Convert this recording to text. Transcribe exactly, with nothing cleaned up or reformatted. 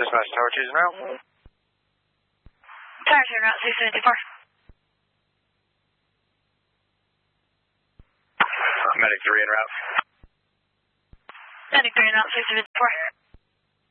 Dispatch, Tower two's en route. Tower two en route, six fifty-four. Medic three en route. Medic three en route, six fifty-four.